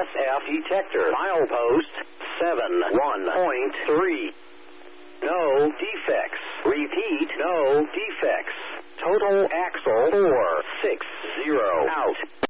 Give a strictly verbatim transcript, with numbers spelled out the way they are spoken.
F detector. Milepost seven one point three. No defects. Repeat, no defects. Total axle four six zero out.